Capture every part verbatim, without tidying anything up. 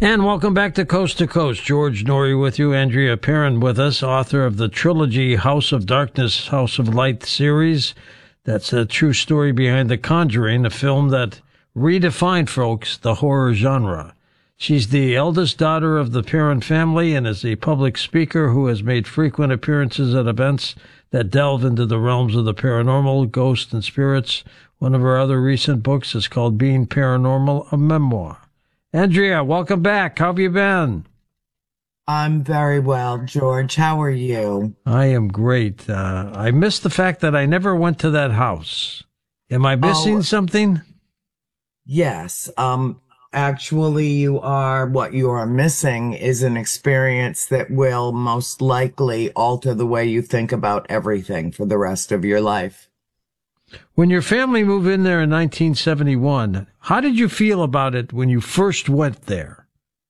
And welcome back to Coast to Coast. George Noory with you, Andrea Perron with us, author of the trilogy House of Darkness, House of Light series. That's a true story behind The Conjuring, a film that redefined, folks, the horror genre. She's the eldest daughter of the Perron family and is a public speaker who has made frequent appearances at events that delve into the realms of the paranormal, ghosts, and spirits. One of her other recent books is called Being Paranormal, a Memoir. Andrea, welcome back. How have you been? I'm very well, George. How are you? I am great. Uh, I missed the fact that I never went to that house. Am I missing oh, something? Yes. Um, actually, you are. What you are missing is an experience that will most likely alter the way you think about everything for the rest of your life. When your family moved in there in nineteen seventy-one, how did you feel about it when you first went there?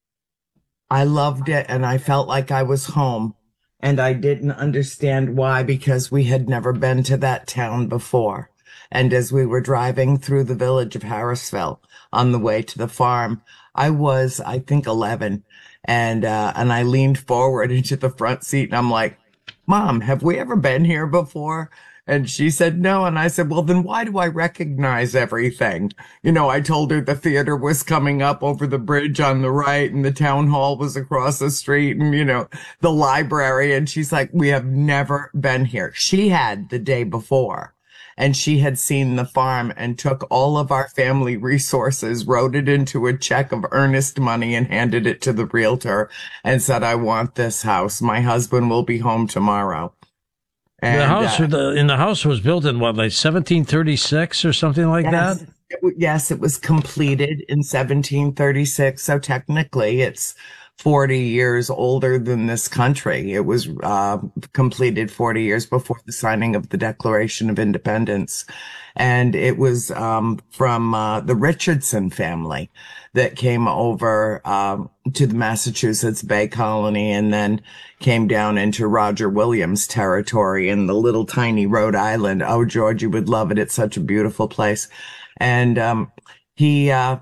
I loved it, and I felt like I was home, and I didn't understand why, because we had never been to that town before. And as we were driving through the village of Harrisville on the way to the farm, I was, I think, eleven, and uh, and I leaned forward into the front seat, and I'm like, Mom, have we ever been here before? And she said, no. And I said, well, then why do I recognize everything? You know, I told her the theater was coming up over the bridge on the right and the town hall was across the street and, you know, the library. And she's like, we have never been here. She had the day before, and she had seen the farm and took all of our family resources, wrote it into a check of earnest money and handed it to the realtor and said, I want this house. My husband will be home tomorrow. And, the house, uh, the, in the house was built in what, like seventeen thirty-six or something like yes, that? It, yes, it was completed in seventeen thirty-six. So technically, it's forty years older than this country. It was uh, completed forty years before the signing of the Declaration of Independence, and it was um, from uh, the Richardson family that came over um, to the Massachusetts Bay Colony and then came down into Roger Williams territory in the little tiny Rhode Island. Oh, George, you would love it. It's such a beautiful place. And um, he uh,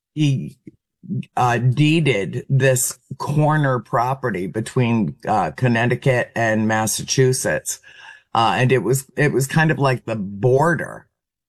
he uh, deeded this corner property between uh, Connecticut and Massachusetts. Uh, and it was it was kind of like the border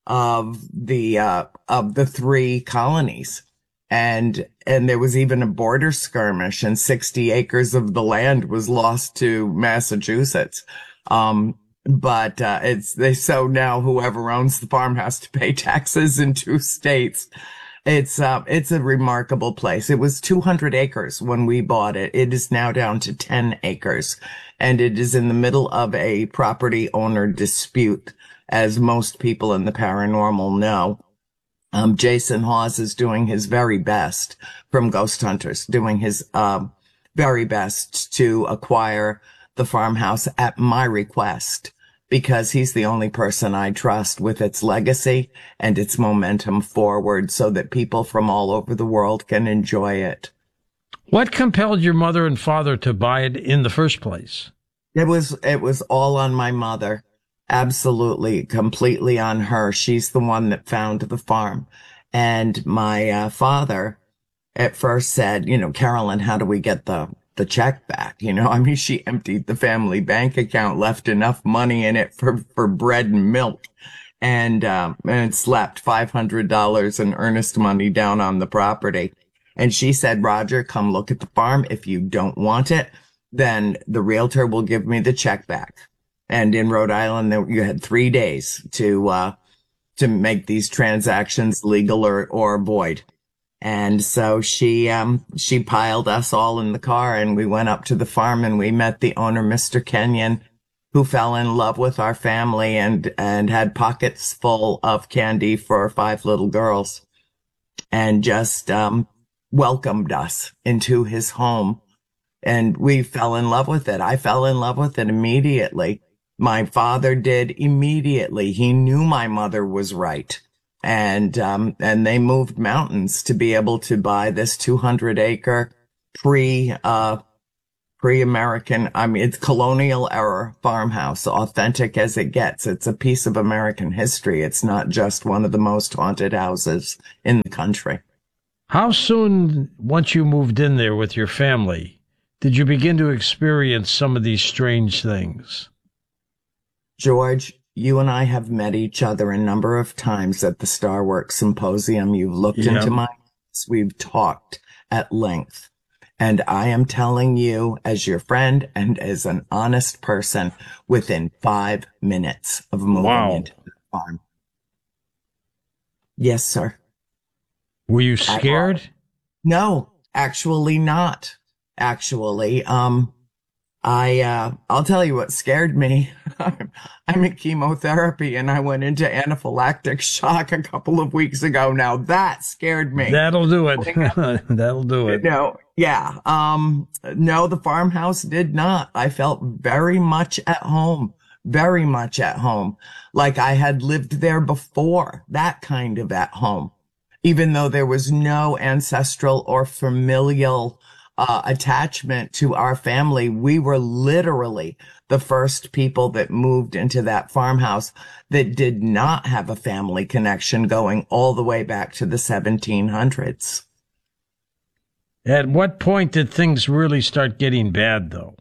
of the uh, of the three colonies. And, and there was even a border skirmish, and sixty acres of the land was lost to Massachusetts. Um, but, uh, it's, they, so now whoever owns the farm has to pay taxes in two states. It's, uh, it's a remarkable place. It was two hundred acres when we bought it. It is now down to ten acres, and it is in the middle of a property owner dispute, as most people in the paranormal know. Um, Jason Hawes is doing his very best from Ghost Hunters, doing his, um, very best to acquire the farmhouse at my request, because he's the only person I trust with its legacy and its momentum forward so that people from all over the world can enjoy it. What compelled your mother and father to buy it in the first place? It was, it was all on my mother. Absolutely, completely on her. She's the one that found the farm. And my uh, father at first said, you know, Carolyn, how do we get the, the check back? You know, I mean, she emptied the family bank account, left enough money in it for, for bread and milk, and, um, and slapped five hundred dollars in earnest money down on the property. And she said, Roger, come look at the farm. If you don't want it, then the realtor will give me the check back. And in Rhode Island, there, you had three days to, uh, to make these transactions legal or, or void. And so she, um, she piled us all in the car, and we went up to the farm, and we met the owner, Mister Kenyon, who fell in love with our family and, and had pockets full of candy for five little girls, and just, um, welcomed us into his home. And we fell in love with it. I fell in love with it immediately. My father did immediately. He knew my mother was right. And, um, and they moved mountains to be able to buy this two hundred acre pre, uh, pre-American, I mean, it's colonial era farmhouse, authentic as it gets. It's a piece of American history. It's not just one of the most haunted houses in the country. How soon, once you moved in there with your family, did you begin to experience some of these strange things? George, you and I have met each other a number of times at the Starworks Symposium. You've looked Yeah. into my eyes. We've talked at length. And I am telling you, as your friend and as an honest person, within five minutes of moving Wow. into the farm. Yes, sir. Were you scared? No, actually not. Actually, um, I, uh, I'll tell you what scared me. I'm in chemotherapy and I went into anaphylactic shock a couple of weeks ago. Now that scared me. That'll do it. That'll do it. No, yeah. Um, no, the farmhouse did not. I felt very much at home, very much at home, like I had lived there before, that kind of at home, even though there was no ancestral or familial uh, attachment to our family. We were literally the first people that moved into that farmhouse that did not have a family connection going all the way back to the seventeen hundreds. At what point did things really start getting bad, though?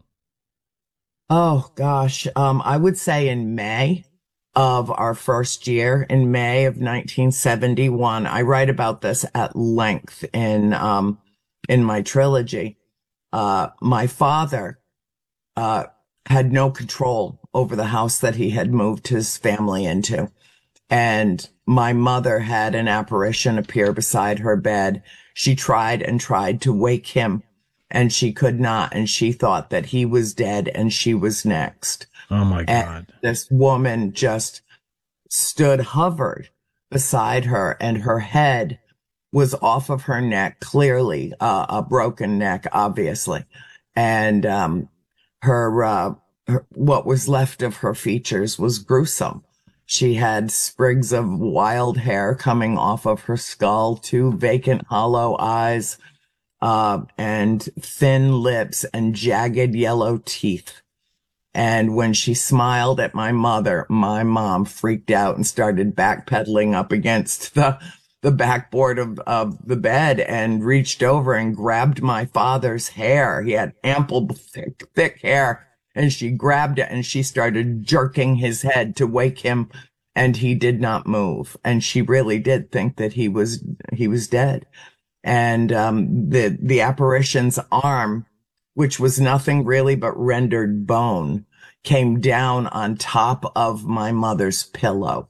Oh, gosh. Um, I would say in May of our first year, in May of nineteen seventy-one, I write about this at length in, um, in my trilogy. Uh, my father, uh, had no control over the house that he had moved his family into. And my mother had an apparition appear beside her bed. She tried and tried to wake him, and she could not. And she thought that he was dead and she was next. Oh, my And God. this woman just stood, hovered beside her, and her head was off of her neck, clearly uh, a broken neck, obviously. And um, her, uh, her, what was left of her features was gruesome. She had sprigs of wild hair coming off of her skull, two vacant hollow eyes, uh, and thin lips and jagged yellow teeth. And when she smiled at my mother, my mom freaked out and started backpedaling up against the the backboard of, of the bed and reached over and grabbed my father's hair. He had ample, thick, thick hair, and she grabbed it and she started jerking his head to wake him, and he did not move. And she really did think that he was, he was dead. And, um, the, the apparition's arm, which was nothing really but rendered bone, came down on top of my mother's pillow.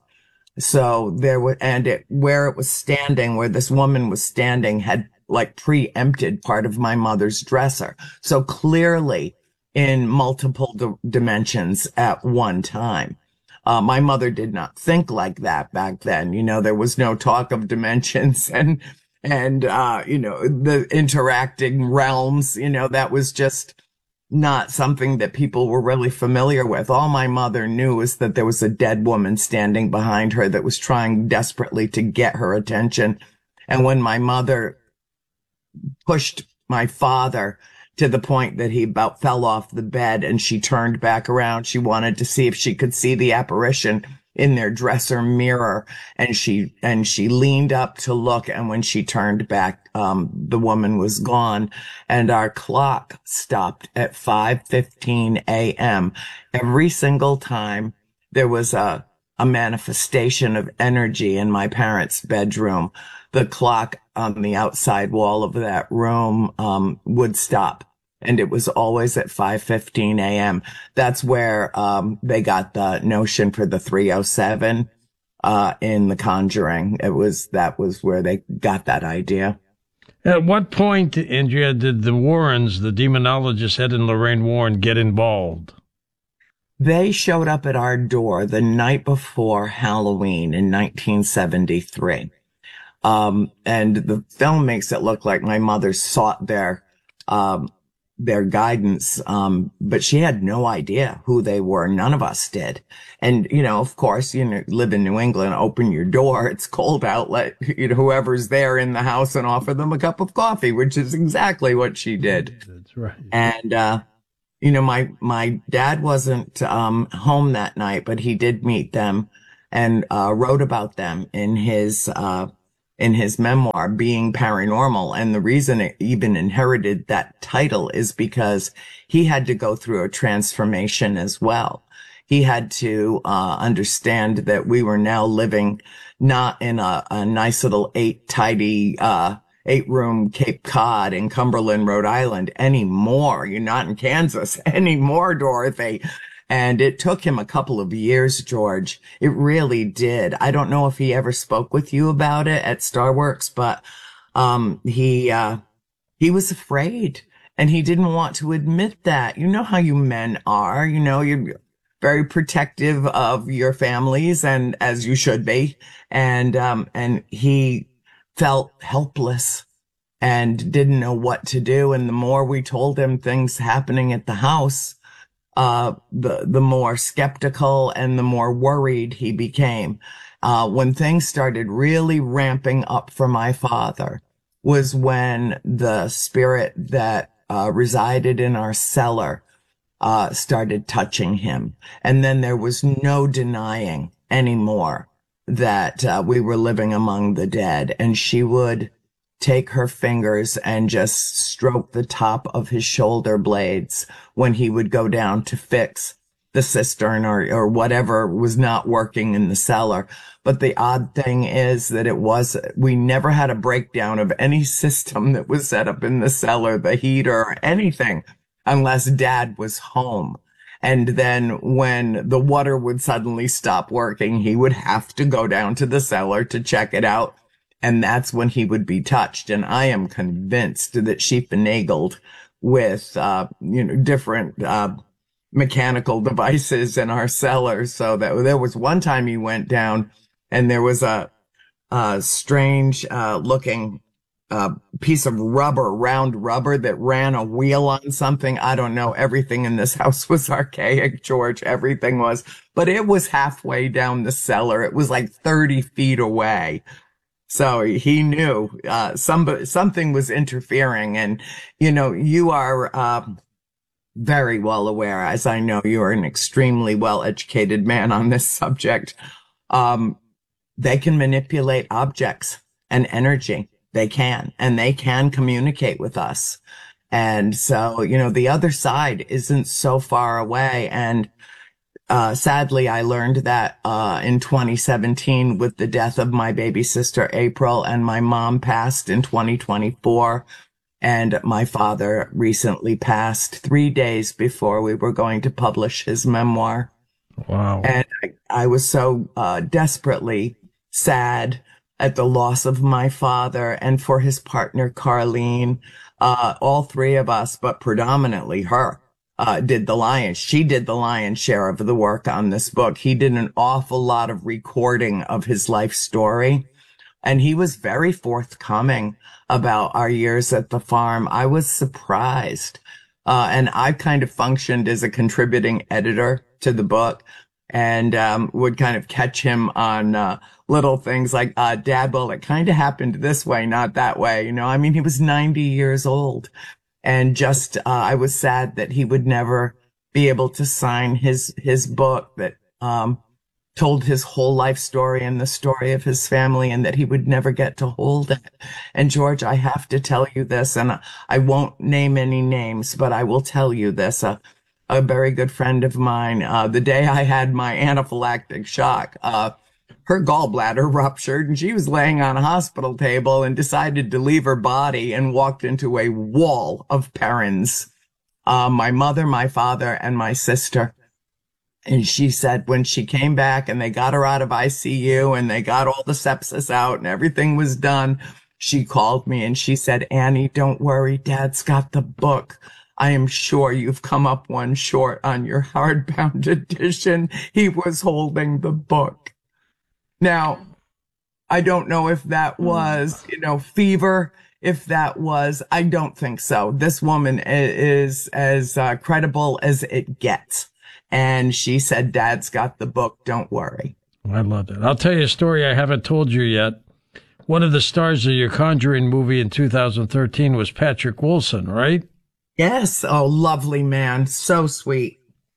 So there was, and it, where it was standing, where this woman was standing, had like preempted part of my mother's dresser. So clearly in multiple d- dimensions at one time. Uh, my mother did not think like that back then. You know, there was no talk of dimensions and, and, uh, you know, the interacting realms, you know, that was just not something that people were really familiar with. All my mother knew was that there was a dead woman standing behind her that was trying desperately to get her attention. And when my mother pushed my father to the point that he about fell off the bed and she turned back around, she wanted to see if she could see the apparition in their dresser mirror. And she, and she leaned up to look. And when she turned back, um, the woman was gone, and our clock stopped at five fifteen a.m. Every single time there was a, a manifestation of energy in my parents' bedroom, the clock on the outside wall of that room, um, would stop. And it was always at five fifteen a.m. That's where, um, they got the notion for the three oh seven, uh, in The Conjuring. It was, that was where they got that idea. At what point, Andrea, did the Warrens, the demonologist Ed and Lorraine Warren, get involved? They showed up at our door the night before Halloween in nineteen seventy-three. Um, and the film makes it look like my mother sought their, um, their guidance. Um, but she had no idea who they were. None of us did. And, you know, of course, you know, live in New England, open your door. It's cold out. Let, you know, whoever's there in the house and offer them a cup of coffee, which is exactly what she did. That's right. And, uh, you know, my, my dad wasn't, um, home that night, but he did meet them and, uh, wrote about them in his, uh, in his memoir, Being Paranormal. And the reason it even inherited that title is because he had to go through a transformation as well. He had to uh, understand that we were now living not in a, a nice little eight tidy, uh, eight room Cape Cod in Cumberland, Rhode Island anymore. You're not in Kansas anymore, Dorothy. And it took him a couple of years, George. It really did. I don't know if he ever spoke with you about it at Starworks, but, um, he, uh, he was afraid and he didn't want to admit that. You know how you men are, you know, you're very protective of your families, and as you should be. And, um, and he felt helpless and didn't know what to do. And the more we told him things happening at the house, uh, the, the more skeptical and the more worried he became. Uh, when things started really ramping up for my father was when the spirit that, uh, resided in our cellar Uh, started touching him. And then there was no denying anymore that uh, we were living among the dead. And she would take her fingers and just stroke the top of his shoulder blades when he would go down to fix the cistern or, or whatever was not working in the cellar. But the odd thing is that it was, we never had a breakdown of any system that was set up in the cellar, the heater or anything, unless Dad was home. And then when the water would suddenly stop working, he would have to go down to the cellar to check it out. And that's when he would be touched. And I am convinced that she finagled with, uh, you know, different, uh, mechanical devices in our cellar. So that there was one time he went down and there was a, a strange, uh, looking a piece of rubber, round rubber that ran a wheel on something. I don't know. Everything in this house was archaic, George. Everything was, but it was halfway down the cellar. It was like thirty feet away. So he knew, uh, somebody, something was interfering. And, you know, you are, um, very well aware, as I know you are an extremely well educated man on this subject. Um, they can manipulate objects and energy. They can, and they can communicate with us. And so, you know, the other side isn't so far away. And, uh, sadly, I learned that, uh, in twenty seventeen with the death of my baby sister, April, and my mom passed in twenty twenty-four. And my father recently passed three days before we were going to publish his memoir. Wow. And I, I was so, uh, desperately sad at the loss of my father and for his partner, Carlene. Uh, all three of us, but predominantly her, uh, did the lion's, she did the lion's share of the work on this book. He did an awful lot of recording of his life story, and he was very forthcoming about our years at the farm. I was surprised. Uh, and I kind of functioned as a contributing editor to the book, and, um, would kind of catch him on, uh, little things like, uh, Dad, well, it kind of happened this way, not that way. You know, I mean, he was ninety years old, and just, uh, I was sad that he would never be able to sign his, his book that, um, told his whole life story and the story of his family, and that he would never get to hold it. And George, I have to tell you this, and I won't name any names, but I will tell you this. Uh, a very good friend of mine, uh, the day I had my anaphylactic shock, uh, her gallbladder ruptured and she was laying on a hospital table and decided to leave her body and walked into a wall of parents. Uh, my mother, my father, and my sister. And she said when she came back and they got her out of I C U and they got all the sepsis out and everything was done, she called me and she said, Annie, don't worry, Dad's got the book. I am sure you've come up one short on your hardbound edition. He was holding the book. Now, I don't know if that was, you know, fever, if that was, I don't think so. This woman is as uh, credible as it gets. And she said, Dad's got the book, don't worry. I love that. I'll tell you a story I haven't told you yet. One of the stars of your Conjuring movie in two thousand thirteen was Patrick Wilson, right? Yes. Oh, lovely man. So sweet.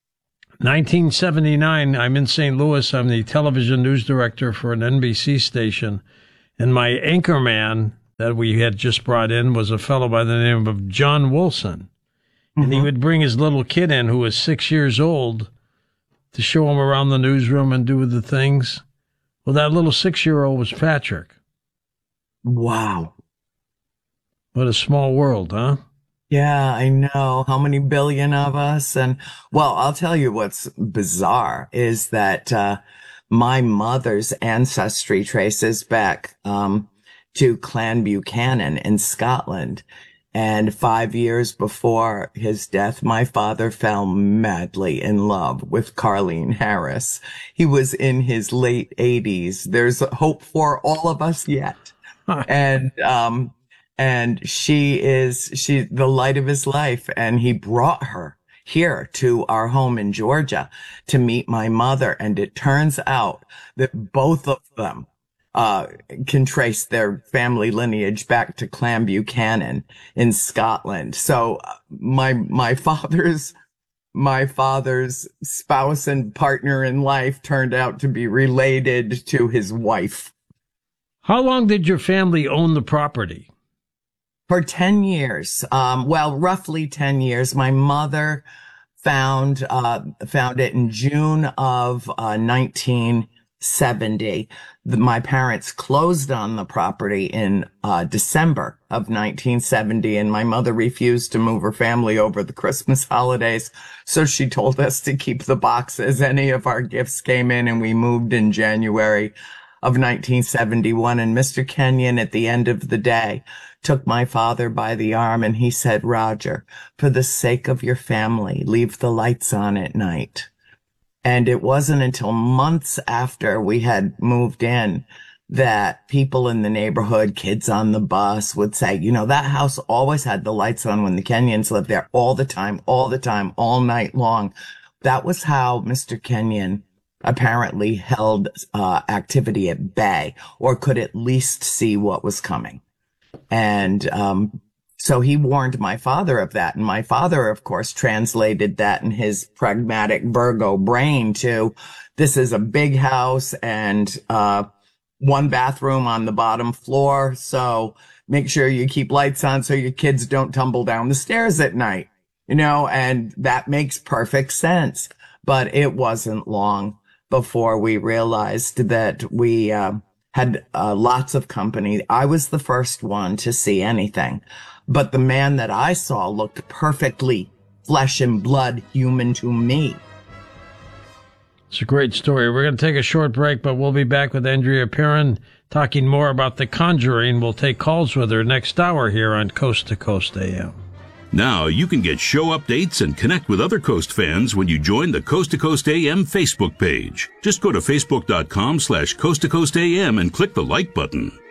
nineteen seventy-nine, I'm in Saint Louis. I'm the television news director for an N B C station. And my anchor man that we had just brought in was a fellow by the name of John Wilson. And mm-hmm. he would bring his little kid in who was six years old to show him around the newsroom and do the things. Well, that little six-year-old was Patrick. Wow. What a small world, huh? Yeah, I know. How many billion of us? And, well, I'll tell you what's bizarre is that uh, my mother's ancestry traces back um, to Clan Buchanan in Scotland. And five years before his death, my father fell madly in love with Carlene Harris. He was in his late eighties. There's hope for all of us yet. and, um, and she is, she, the light of his life. And he brought her here to our home in Georgia to meet my mother. And it turns out that both of them Uh, can trace their family lineage back to Clan Buchanan in Scotland. So uh, my, my father's, my father's spouse and partner in life turned out to be related to his wife. How long did your family own the property? For ten years. Um, well, roughly ten years. My mother found, uh, found it in June of, uh, nineteen seventy. The, my parents closed on the property in uh, December of nineteen seventy, and my mother refused to move her family over the Christmas holidays. So she told us to keep the boxes. Any of our gifts came in, and we moved in January of nineteen seventy-one. And Mister Kenyon, at the end of the day, took my father by the arm, and he said, "Roger, for the sake of your family, leave the lights on at night." And it wasn't until months after we had moved in that people in the neighborhood, kids on the bus, would say, you know, that house always had the lights on when the Kenyons lived there, all the time, all the time, all night long. That was how Mister Kenyon apparently held uh, activity at bay, or could at least see what was coming. And um So he warned my father of that. And my father, of course, translated that in his pragmatic Virgo brain to, this is a big house and uh one bathroom on the bottom floor. So make sure you keep lights on so your kids don't tumble down the stairs at night, you know, and that makes perfect sense. But it wasn't long before we realized that we uh, had uh, lots of company. I was the first one to see anything. But the man that I saw looked perfectly flesh and blood human to me. It's a great story. We're going to take a short break, but we'll be back with Andrea Perron talking more about The Conjuring. We'll take calls with her next hour here on Coast to Coast A M. Now you can get show updates and connect with other Coast fans when you join the Coast to Coast A M Facebook page. Just go to facebook.com slash Coast to Coast AM and click the like button.